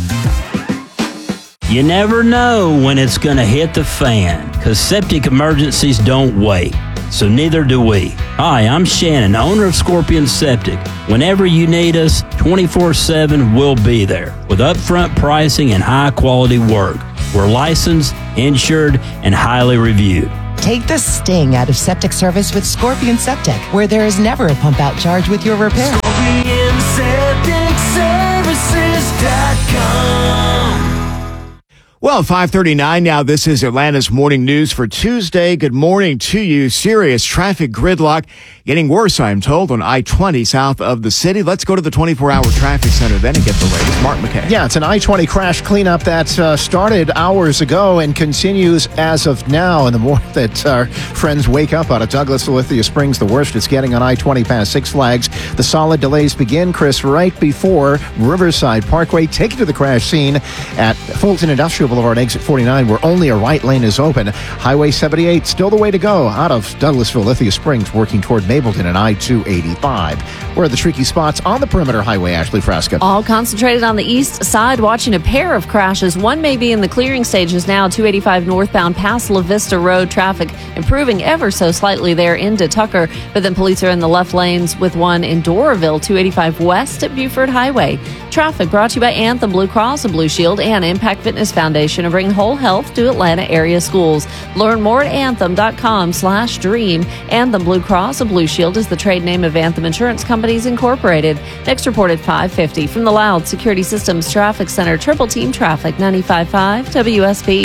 You never know when it's going to hit the fan, because septic emergencies don't wait. So neither do we. Hi, I'm Shannon, owner of Scorpion Septic. Whenever you need us, twenty-four seven, we'll be there with upfront pricing and high-quality work. We're licensed, insured, and highly reviewed. Take the sting out of septic service with Scorpion Septic, where there is never a pump-out charge with your repair. Scorpion Septic Services dot com. Well, five thirty-nine now. This is Atlanta's Morning News for Tuesday. Good morning to you. Serious traffic gridlock getting worse, I'm told, on I twenty south of the city. Let's go to the twenty-four hour traffic center then and get the latest. Mark McKay. Yeah, it's an I twenty crash cleanup that uh, started hours ago and continues as of now. And the more that our friends wake up out of Douglas, Lithia Springs, the worst it's getting on I twenty past Six Flags. The solid delays begin, Chris, right before Riverside Parkway. Take you to the crash scene at Fulton Industrial Boulevard, exit forty-nine, where only a right lane is open. Highway seventy-eight, still the way to go out of Douglasville, Lithia Springs, working toward Mableton and I two eighty-five. Where are the tricky spots on the perimeter highway, Ashley Frasca? All concentrated on the east side, watching a pair of crashes. One may be in the clearing stages now. two eighty-five northbound past La Vista Road. Traffic improving ever so slightly there into Tucker, but then police are in the left lanes with one in Doraville, two eighty-five west at Buford Highway. Traffic brought to you by Anthem Blue Cross and Blue Shield and Impact Fitness Foundation to bring whole health to Atlanta area schools. Learn more at anthem.com slash dream. Anthem Blue Cross and Blue Shield is the trade name of Anthem Insurance Companies Incorporated. Next report at five fifty from the Loud Security Systems Traffic Center. Triple Team Traffic, ninety-five point five W S B.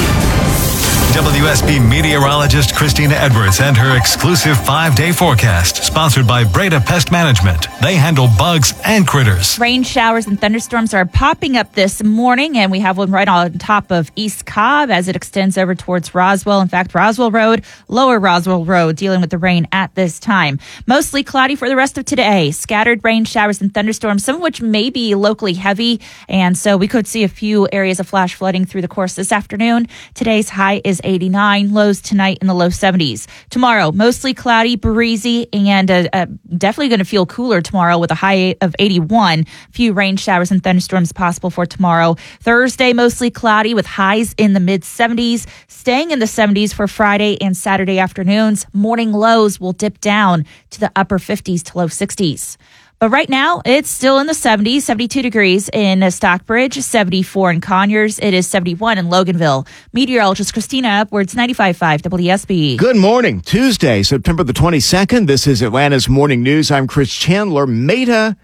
W S B meteorologist Christina Edwards and her exclusive five-day forecast, sponsored by Breda Pest Management. They handle bugs and critters. Rain showers and thunderstorms are popping up this morning, and we have one right on top of East Cobb as it extends over towards Roswell. In fact, Roswell Road, Lower Roswell Road, dealing with the rain at this time. Mostly cloudy for the rest of today. Scattered rain showers and thunderstorms, some of which may be locally heavy, and so we could see a few areas of flash flooding through the course this afternoon. Today's high is eighty-nine, lows tonight in the low seventies. Tomorrow, mostly cloudy, breezy, and uh, uh, definitely going to feel cooler tomorrow with a high of eighty-one. Few rain showers and thunderstorms possible for tomorrow. Thursday, mostly cloudy with highs in the mid seventies, staying in the seventies for Friday and Saturday afternoons. Morning lows will dip down to the upper fifties to low sixties. But right now, it's still in the seventies, seventy-two degrees in Stockbridge, seventy-four in Conyers. It is seventy-one in Loganville. Meteorologist Christina Upwards, ninety-five point five W S B. Good morning. Tuesday, September the twenty-second. This is Atlanta's Morning News. I'm Chris Chandler. Meta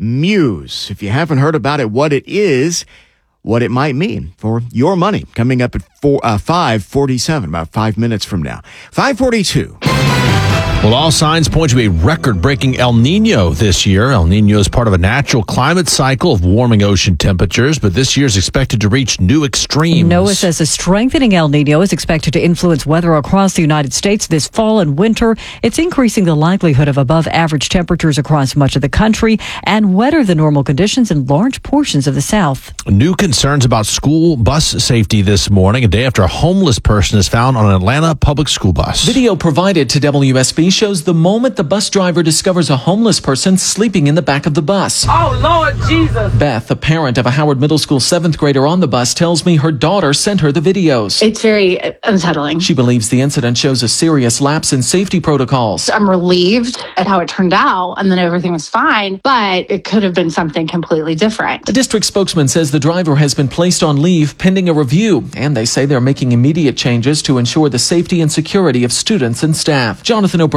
Muse. If you haven't heard about it, what it is, what it might mean for your money. Coming up at four, uh, five forty-seven, about five minutes from now. five forty-two. Well, all signs point to a record-breaking El Nino this year. El Nino is part of a natural climate cycle of warming ocean temperatures, but this year is expected to reach new extremes. NOAA says a strengthening El Nino is expected to influence weather across the United States this fall and winter. It's increasing the likelihood of above-average temperatures across much of the country and wetter than normal conditions in large portions of the South. New concerns about school bus safety this morning, a day after a homeless person is found on an Atlanta public school bus. Video provided to W S B shows the moment the bus driver discovers a homeless person sleeping in the back of the bus. Oh, Lord Jesus! Beth, a parent of a Howard Middle School seventh grader on the bus, tells me her daughter sent her the videos. It's very unsettling. She believes the incident shows a serious lapse in safety protocols. I'm relieved at how it turned out, and then everything was fine, but it could have been something completely different. A district spokesman says the driver has been placed on leave pending a review, and they say they're making immediate changes to ensure the safety and security of students and staff. Jonathan O'Brien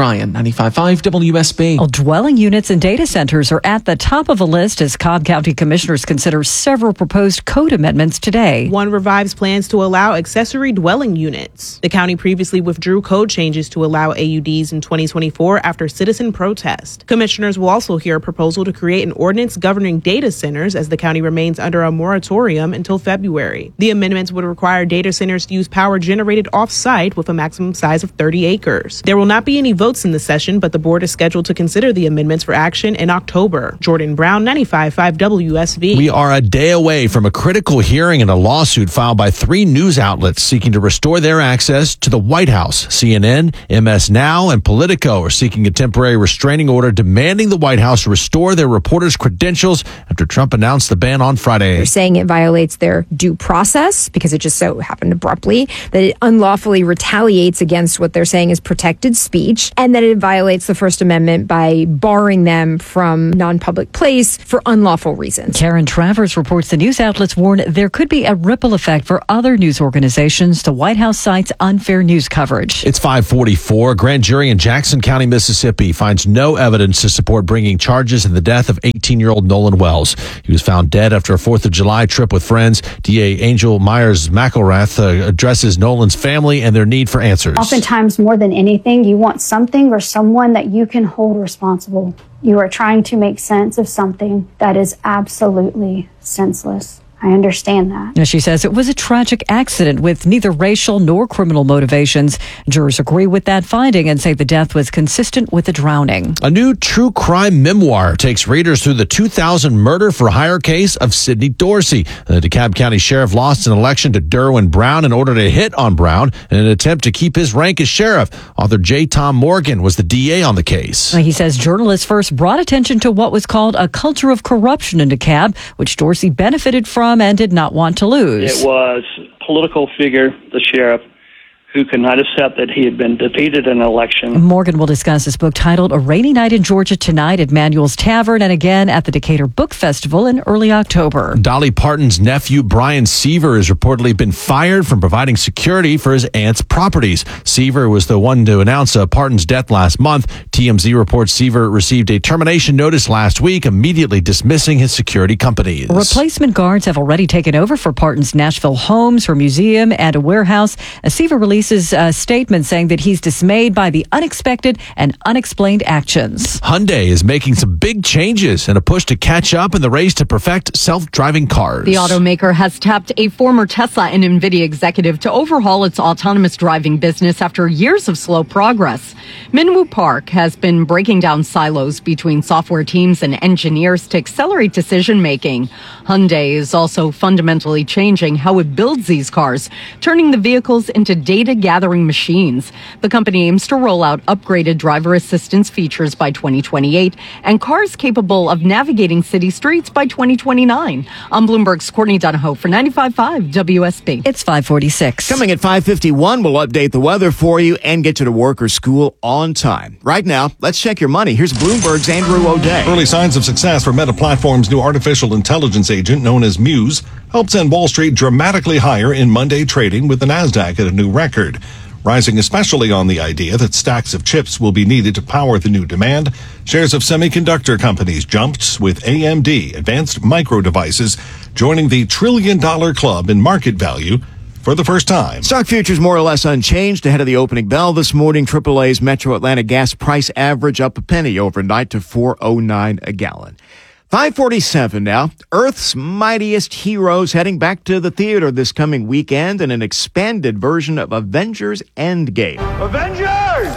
O'Brien, ninety-five point five W S B. Well, dwelling units and data centers are at the top of a list as Cobb County commissioners consider several proposed code amendments today. One revives plans to allow accessory dwelling units. The county previously withdrew code changes to allow A U Ds in twenty twenty-four after citizen protest. Commissioners will also hear a proposal to create an ordinance governing data centers as the county remains under a moratorium until February. The amendments would require data centers to use power generated off-site with a maximum size of thirty acres. There will not be any votes in the session, but the board is scheduled to consider the amendments for action in October. Jordan Brown, ninety-five point five W S B. We are a day away from a critical hearing in a lawsuit filed by three news outlets seeking to restore their access to the White House. C N N, M S Now, and Politico are seeking a temporary restraining order demanding the White House restore their reporters' credentials after Trump announced the ban on Friday. They're saying it violates their due process because it just so happened abruptly, that it unlawfully retaliates against what they're saying is protected speech, and that it violates the First Amendment by barring them from non-public place for unlawful reasons. Karen Travers reports the news outlets warn there could be a ripple effect for other news organizations. The White House cites unfair news coverage. It's five forty-four. A grand jury in Jackson County, Mississippi finds no evidence to support bringing charges in the death of eighteen-year-old Nolan Wells. He was found dead after a fourth of July trip with friends. D A Angel Myers McElrath uh, addresses Nolan's family and their need for answers. Oftentimes, more than anything, you want something or someone that you can hold responsible. You are trying to make sense of something that is absolutely senseless. I understand that. Now, she says it was a tragic accident with neither racial nor criminal motivations. Jurors agree with that finding and say the death was consistent with a drowning. A new true crime memoir takes readers through the two thousand murder for hire case of Sidney Dorsey. The DeKalb County Sheriff lost an election to Derwin Brown in order to hit on Brown in an attempt to keep his rank as sheriff. Author J. Tom Morgan was the D A on the case. He says journalists first brought attention to what was called a culture of corruption in DeKalb, which Dorsey benefited from and did not want to lose. It was a political figure, the sheriff, who could not accept that he had been defeated in an election. Morgan will discuss his book titled A Rainy Night in Georgia tonight at Manuel's Tavern and again at the Decatur Book Festival in early October. Dolly Parton's nephew, Brian Seaver, has reportedly been fired from providing security for his aunt's properties. Seaver was the one to announce uh, Parton's death last month. T M Z reports Seaver received a termination notice last week, immediately dismissing his security companies. Replacement guards have already taken over for Parton's Nashville homes, her museum, and a warehouse. A Seaver released a statement saying that he's dismayed by the unexpected and unexplained actions. Hyundai is making some big changes in a push to catch up in the race to perfect self-driving cars. The automaker has tapped a former Tesla and NVIDIA executive to overhaul its autonomous driving business after years of slow progress. Minwoo Park has been breaking down silos between software teams and engineers to accelerate decision-making. Hyundai is also fundamentally changing how it builds these cars, turning the vehicles into data gathering machines. The company aims to roll out upgraded driver assistance features by twenty twenty-eight and cars capable of navigating city streets by twenty twenty-nine. I'm Bloomberg's Courtney Donahoe for ninety-five point five W S B. It's five forty-six. Coming at five fifty-one, we'll update the weather for you and get you to work or school on time. Right now, let's check your money. Here's Bloomberg's Andrew O'Day. Early signs of success for Meta Platforms' new artificial intelligence agent known as Muse helped send Wall Street dramatically higher in Monday trading with the Nasdaq at a new record, rising especially on the idea that stacks of chips will be needed to power the new demand. Shares of semiconductor companies jumped, with A M D, Advanced Micro Devices, joining the trillion dollar club in market value for the first time. Stock futures more or less unchanged ahead of the opening bell this morning. triple A's Metro Atlanta gas price average up a penny overnight to four oh nine a gallon. five forty-seven now. Earth's Mightiest Heroes heading back to the theater this coming weekend in an expanded version of Avengers Endgame. Avengers!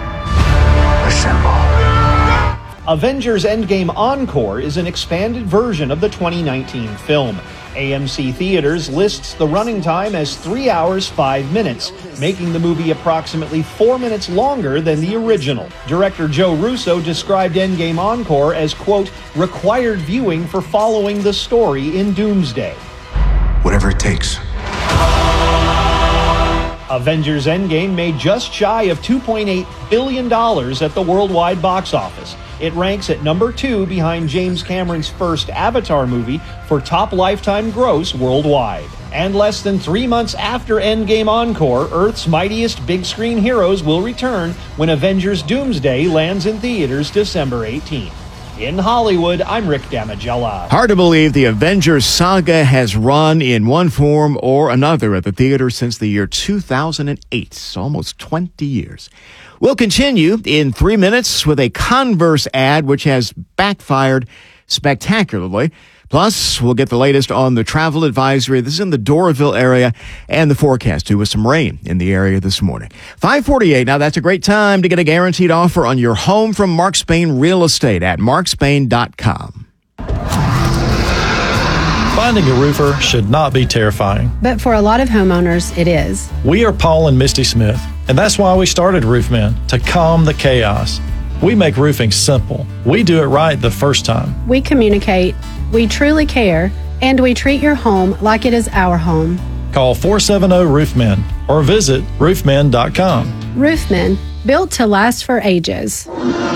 Assemble. Avengers Endgame Encore is an expanded version of the twenty nineteen film. A M C Theaters lists the running time as three hours, five minutes, making the movie approximately four minutes longer than the original. Director Joe Russo described Endgame Encore as, quote, required viewing for following the story in Doomsday. Whatever it takes. Avengers Endgame made just shy of two point eight billion dollars at the worldwide box office. It ranks at number two behind James Cameron's first Avatar movie for top lifetime gross worldwide. And less than three months after Endgame Encore, Earth's mightiest big screen heroes will return when Avengers Doomsday lands in theaters December eighteenth. In Hollywood, I'm Rick Damigella. Hard to believe the Avengers saga has run in one form or another at the theater since the year two thousand eight, almost twenty years. We'll continue in three minutes with a Converse ad which has backfired spectacularly. Plus, we'll get the latest on the travel advisory. This is in the Doraville area and the forecast, too, with some rain in the area this morning. five forty-eight. Now, that's a great time to get a guaranteed offer on your home from Mark Spain Real Estate at mark spain dot com. Finding a roofer should not be terrifying. But for a lot of homeowners, it is. We are Paul and Misty Smith, and that's why we started Roofmen, to calm the chaos. We make roofing simple. We do it right the first time. We communicate, we truly care, and we treat your home like it is our home. Call four seven zero Roofmen or visit roofmen dot com. Roofmen, built to last for ages.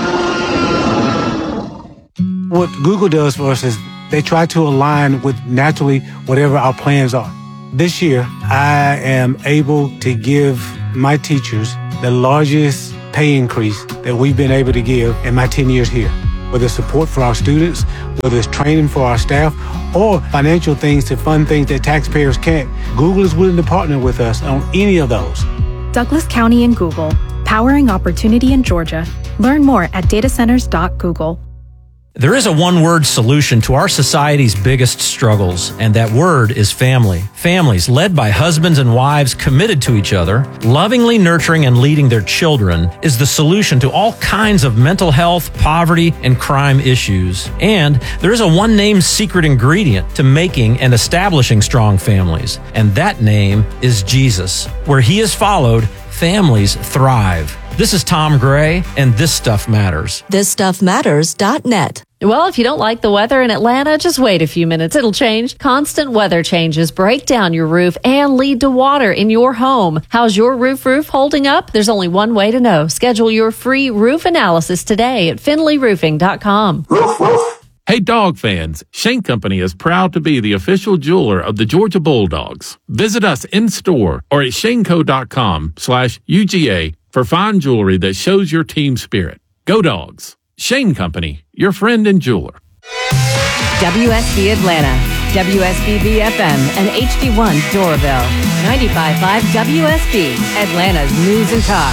What Google does for us is they try to align with naturally whatever our plans are. This year, I am able to give my teachers the largest pay increase that we've been able to give in my ten years here. Whether it's support for our students, whether it's training for our staff, or financial things to fund things that taxpayers can't, Google is willing to partner with us on any of those. Douglas County and Google, powering opportunity in Georgia. Learn more at data centers dot google. There is a one-word solution to our society's biggest struggles, and that word is family. Families led by husbands and wives committed to each other, lovingly nurturing and leading their children, is the solution to all kinds of mental health, poverty, and crime issues. And there is a one-name secret ingredient to making and establishing strong families, and that name is Jesus. Where he is followed, families thrive. This is Tom Gray, and This Stuff Matters. this stuff matters dot net. Well, if you don't like the weather in Atlanta, just wait a few minutes. It'll change. Constant weather changes break down your roof and lead to water in your home. How's your roof roof holding up? There's only one way to know. Schedule your free roof analysis today at finley roofing dot com. Hey, dog fans, Shane Company is proud to be the official jeweler of the Georgia Bulldogs. Visit us in-store or at shaneco dot com slash U G A for fine jewelry that shows your team spirit. Go Dogs. Shane Company, your friend and jeweler. W S B Atlanta, W S B B F M, and H D one Doraville. ninety-five point five W S B, Atlanta's News and Talk.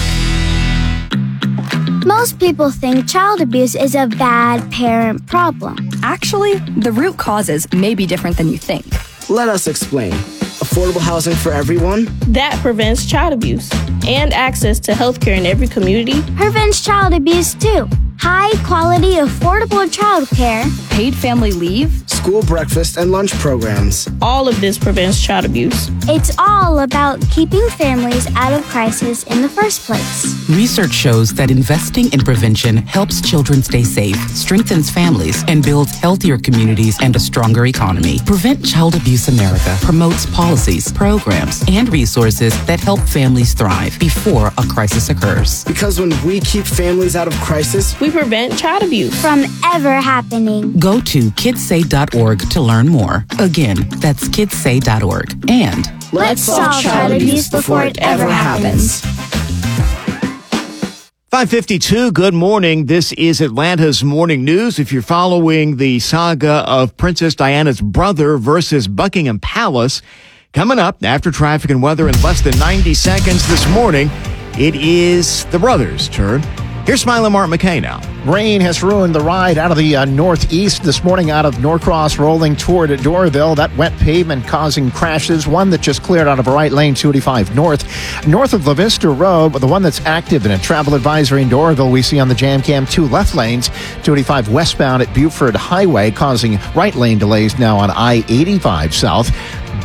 Most people think child abuse is a bad parent problem. Actually, the root causes may be different than you think. Let us explain. Affordable housing for everyone? That prevents child abuse and access to healthcare in every community. Prevents child abuse too. High quality, affordable childcare. Paid family leave. School breakfast and lunch programs. All of this prevents child abuse. It's all about keeping families out of crisis in the first place. Research shows that investing in prevention helps children stay safe, strengthens families, and builds healthier communities and a stronger economy. Prevent Child Abuse America promotes policies, programs, and resources that help families thrive before a crisis occurs. Because when we keep families out of crisis, we prevent child abuse from ever happening. Go to kids say dot org to learn more. Again, that's kids say dot org. And let's solve child abuse before it ever happens. five fifty-two, good morning. This is Atlanta's Morning News. If you're following the saga of Princess Diana's brother versus Buckingham Palace, coming up after traffic and weather in less than ninety seconds this morning, it is the brothers' turn. Here's Smiling Mark McKay now. Rain has ruined the ride out of the uh, northeast this morning out of Norcross rolling toward Doraville. That wet pavement causing crashes. One that just cleared out of a right lane, two eighty-five north. North of La Vista Road, the one that's active in a travel advisory in Doraville, we see on the jam cam two left lanes. two eighty-five westbound at Buford Highway causing right lane delays now on I eighty-five south.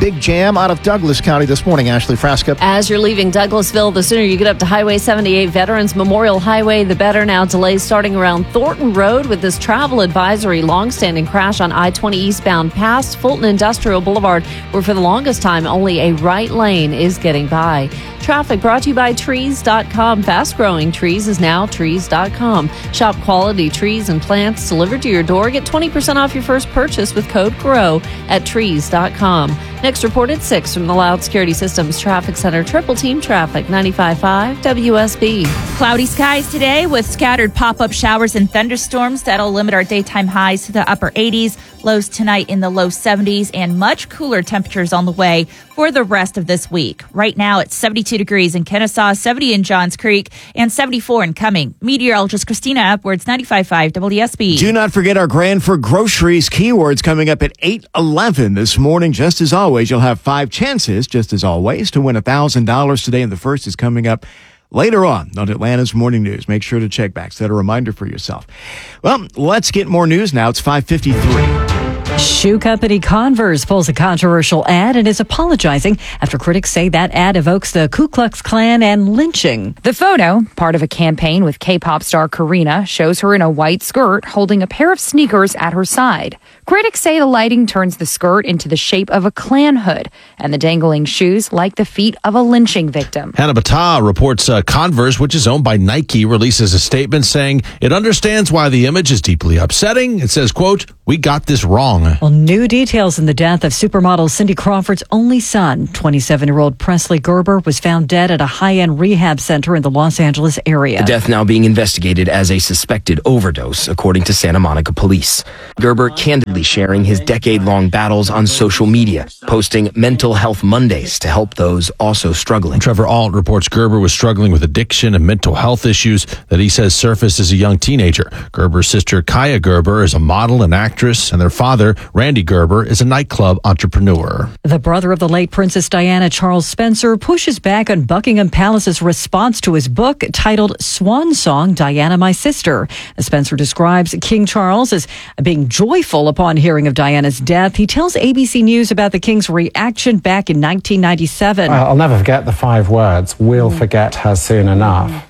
big jam out of Douglas County this morning. Ashley Frasca. As you're leaving Douglasville, the sooner you get up to Highway seventy-eight Veterans Memorial Highway, the better. Now delays starting around Thornton Road with this travel advisory. Long-standing crash on I twenty eastbound past Fulton Industrial Boulevard, where for the longest time only a right lane is getting by. Traffic brought to you by trees dot com. Fast-growing trees is now trees dot com. Shop quality trees and plants delivered to your door. Get twenty percent off your first purchase with code GROW at trees dot com. Next report at six from the Loud Security Systems Traffic Center. Triple Team Traffic, ninety-five point five W S B. Cloudy skies today with scattered pop-up showers and thunderstorms. That'll limit our daytime highs to the upper eighties. Lows tonight in the low seventies, and much cooler temperatures on the way for the rest of this week. Right now, it's seventy-two degrees in Kennesaw, seventy in Johns Creek, and seventy-four in Cumming. Meteorologist Christina Upwards, ninety-five point five W S B. Do not forget our Grand for Groceries keywords coming up at eight eleven this morning. Just as always, you'll have five chances, just as always, to win one thousand dollars today, and the first is coming up later on on Atlanta's Morning News. Make sure to check back. Set a reminder for yourself. Well, let's get more news now. It's five fifty-three. Shoe company Converse pulls a controversial ad and is apologizing after critics say that ad evokes the Ku Klux Klan and lynching. The photo, part of a campaign with K-pop star Karina, shows her in a white skirt holding a pair of sneakers at her side. Critics say the lighting turns the skirt into the shape of a Klan hood and the dangling shoes like the feet of a lynching victim. Hannah Battah reports uh, Converse, which is owned by Nike, releases a statement saying it understands why the image is deeply upsetting. It says, quote, "We got this wrong." Well, new details in the death of supermodel Cindy Crawford's only son. twenty-seven-year-old Presley Gerber was found dead at a high-end rehab center in the Los Angeles area. The death now being investigated as a suspected overdose, according to Santa Monica police. Gerber candidly sharing his decade-long battles on social media, posting Mental Health Mondays to help those also struggling. Trevor Alt reports Gerber was struggling with addiction and mental health issues that he says surfaced as a young teenager. Gerber's sister, Kaya Gerber, is a model and actress, and their father, Randy Gerber, is a nightclub entrepreneur. The brother of the late Princess Diana, Charles Spencer, pushes back on Buckingham Palace's response to his book titled Swan Song, Diana, My Sister. Spencer describes King Charles as being joyful upon hearing of Diana's death. He tells A B C News about the king's reaction back in nineteen ninety-seven. Well, I'll never forget the five words, "We'll forget her soon enough."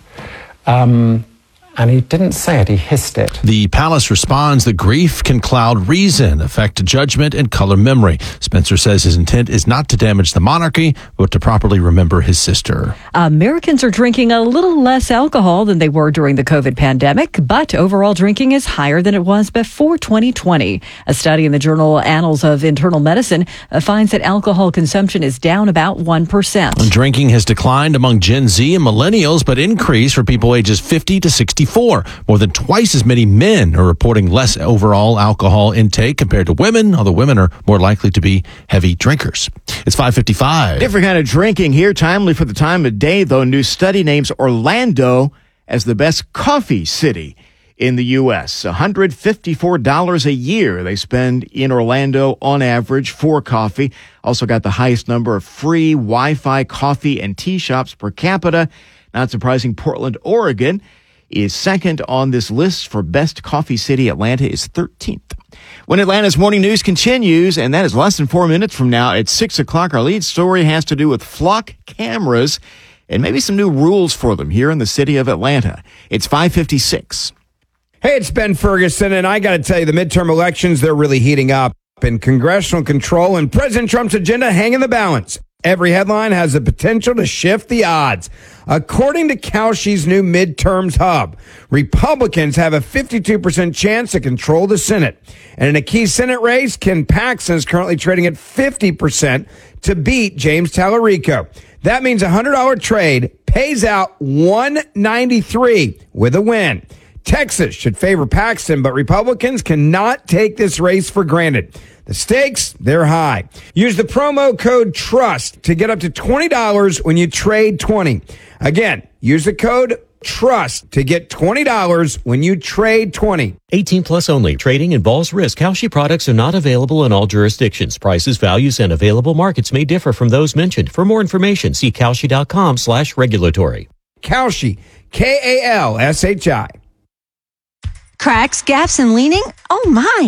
Um... And he didn't say it, he hissed it. The palace responds that grief can cloud reason, affect judgment, and color memory. Spencer says his intent is not to damage the monarchy, but to properly remember his sister. Americans are drinking a little less alcohol than they were during the COVID pandemic, but overall drinking is higher than it was before twenty twenty. A study in the journal Annals of Internal Medicine finds that alcohol consumption is down about one percent. Drinking has declined among Gen Z and millennials, but increased for people ages fifty to sixty-four. More than twice as many men are reporting less overall alcohol intake compared to women, although women are more likely to be heavy drinkers. It's five fifty-five. Different kind of drinking here. Timely for the time of day, though. New study names Orlando as the best coffee city in the U S one hundred fifty-four dollars a year they spend in Orlando on average for coffee. Also got the highest number of free Wi-Fi coffee and tea shops per capita. Not surprising, Portland, Oregon is second on this list for best coffee city. Atlanta is thirteenth. When Atlanta's Morning News continues, and that is less than four minutes from now at six o'clock, our lead story has to do with flock cameras and maybe some new rules for them here in the city of Atlanta. It's five fifty-six. Hey, it's Ben Ferguson, and I got to tell you, the midterm elections, they're really heating up, and congressional control and President Trump's agenda hang in the balance. Every headline has the potential to shift the odds. According to Kalshi's new midterms hub, Republicans have a fifty-two percent chance to control the Senate. And in a key Senate race, Ken Paxton is currently trading at fifty percent to beat James Tallarico. That means a one hundred dollars trade pays out one ninety-three with a win. Texas should favor Paxton, but Republicans cannot take this race for granted. The stakes, they're high. Use the promo code TRUST to get up to twenty dollars when you trade twenty. Again, use the code TRUST to get twenty dollars when you trade twenty. eighteen plus only. Trading involves risk. Kalshi products are not available in all jurisdictions. Prices, values, and available markets may differ from those mentioned. For more information, see Kalshi.com slash regulatory. Kalshi, K A L S H I. Cracks, gaps, and leaning? Oh my!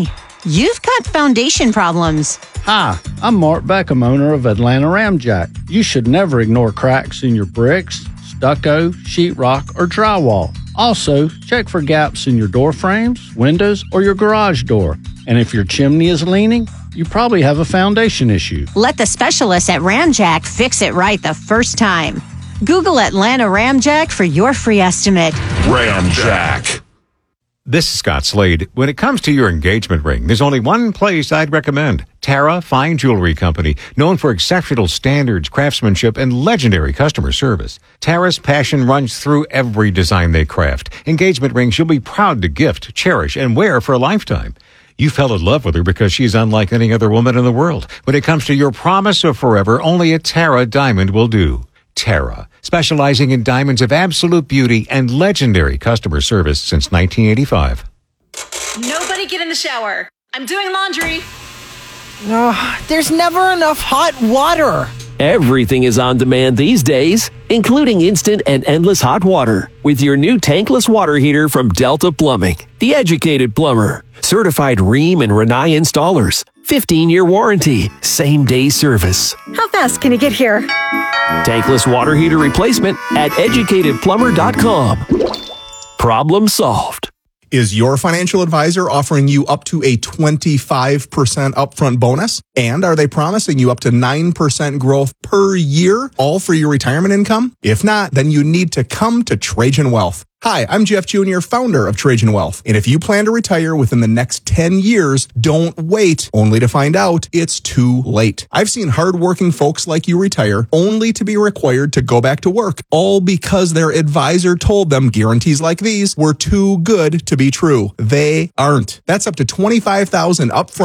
You've got foundation problems. Hi, I'm Mark Beckham, owner of Atlanta Ramjack. You should never ignore cracks in your bricks, stucco, sheetrock, or drywall. Also, check for gaps in your door frames, windows, or your garage door. And if your chimney is leaning, you probably have a foundation issue. Let the specialists at Ramjack fix it right the first time. Google Atlanta Ramjack for your free estimate. Ramjack. This is Scott Slade. When it comes to your engagement ring, there's only one place I'd recommend. Tara Fine Jewelry Company, known for exceptional standards, craftsmanship, and legendary customer service. Tara's passion runs through every design they craft. Engagement rings you'll be proud to gift, cherish, and wear for a lifetime. You fell in love with her because she's unlike any other woman in the world. When it comes to your promise of forever, only a Tara diamond will do. Tara, specializing in diamonds of absolute beauty and legendary customer service since nineteen eighty-five. Nobody get in the shower. I'm doing laundry. Oh, there's never enough hot water. Everything is on demand these days, including instant and endless hot water. With your new tankless water heater from Delta Plumbing, the educated plumber. Certified Rheem and Rinnai installers. fifteen-year warranty. Same-day service. How fast can you get here? Tankless water heater replacement at educated plumber dot com. Problem solved. Is your financial advisor offering you up to a twenty-five percent upfront bonus? And are they promising you up to nine percent growth per year, all for your retirement income? If not, then you need to come to Trajan Wealth. Hi, I'm Jeff Junior, founder of Trajan Wealth. And if you plan to retire within the next ten years, don't wait, only to find out it's too late. I've seen hardworking folks like you retire only to be required to go back to work, all because their advisor told them guarantees like these were too good to be true. They aren't. That's up to twenty-five thousand dollars upfront